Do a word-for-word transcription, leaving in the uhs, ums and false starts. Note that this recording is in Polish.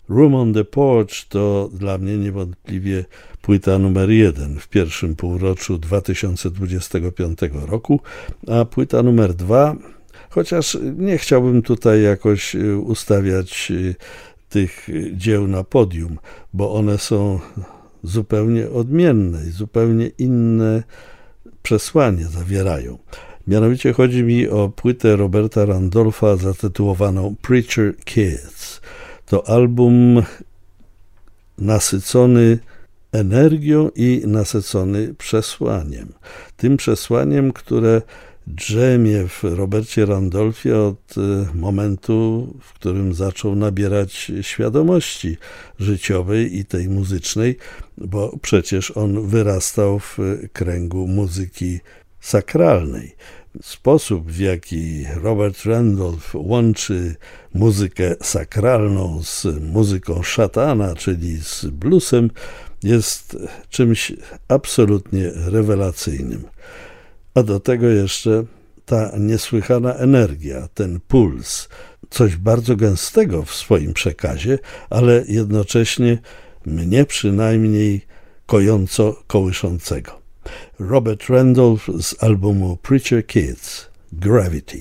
Room on the Porch to dla mnie niewątpliwie płyta numer jeden w pierwszym półroczu dwa tysiące dwudziestego piątego roku, a płyta numer dwa, chociaż nie chciałbym tutaj jakoś ustawiać tych dzieł na podium, bo one są zupełnie odmienne i zupełnie inne przesłanie zawierają. Mianowicie chodzi mi o płytę Roberta Randolpha zatytułowaną Preacher Kids. To album nasycony energią i nasycony przesłaniem. Tym przesłaniem, które drzemie w Robercie Randolphie od momentu, w którym zaczął nabierać świadomości życiowej i tej muzycznej, bo przecież on wyrastał w kręgu muzyki sakralnej. Sposób, w jaki Robert Randolph łączy muzykę sakralną z muzyką szatana, czyli z bluesem, jest czymś absolutnie rewelacyjnym. A do tego jeszcze ta niesłychana energia, ten puls, coś bardzo gęstego w swoim przekazie, ale jednocześnie mnie przynajmniej kojąco kołyszącego. Robert Randolph z albumu Preacher Kids, Gravity.